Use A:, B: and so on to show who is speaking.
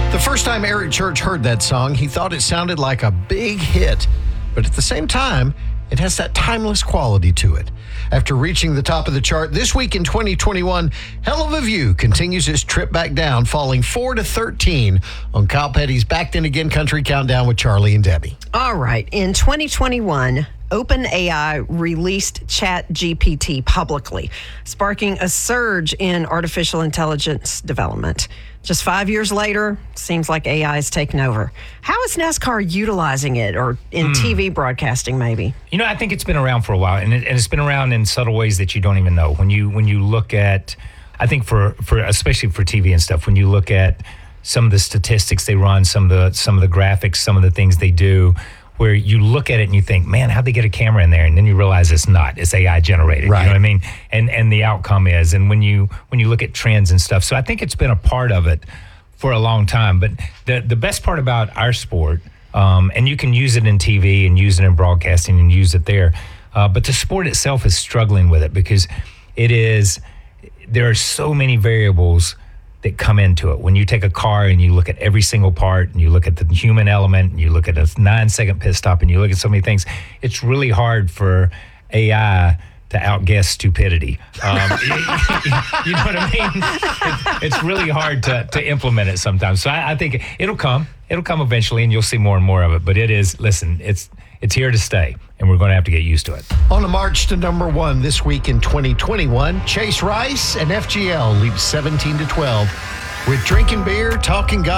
A: The first time Eric Church heard that song, he thought it sounded like a big hit, but at the same time, it has that timeless quality to it. After reaching the top of the chart this week in 2021, Hell of a View continues its trip back down, falling 4 to 13 on Kyle Petty's Back Then Again Country Countdown with Charlie and Debbie.
B: All right. In 2021, OpenAI released ChatGPT publicly, sparking a surge in artificial intelligence development. Just 5 years later, seems like AI is taking over. How is NASCAR utilizing it, or in TV broadcasting maybe?
C: You know, I think it's been around for a while, and it's been around in subtle ways that you don't even know. When you look at, I think for especially for TV and stuff, when you look at some of the statistics they run, some of the graphics, some of the things they do, where you look at it and you think, man, how'd they get a camera in there? And then you realize it's not. It's AI generated.
A: Right.
C: You know what I mean? And the outcome is. And when you look at trends and stuff. So I think it's been a part of it for a long time. But the best part about our sport, and you can use it in TV and use it in broadcasting and use it there, but the sport itself is struggling with it because there are so many variables that come into it. When you take a car and you look at every single part and you look at the human element and you look at a 9-second pit stop and you look at so many things, it's really hard for AI to outguess stupidity. You know what I mean? It's really hard to implement it sometimes. So I think it'll come eventually and you'll see more and more of it. But it's here to stay, and we're going to have to get used to it.
A: On a march to number 1 this week in 2021, Chase Rice and FGL lead 17 to 12. With drinking beer, talking God.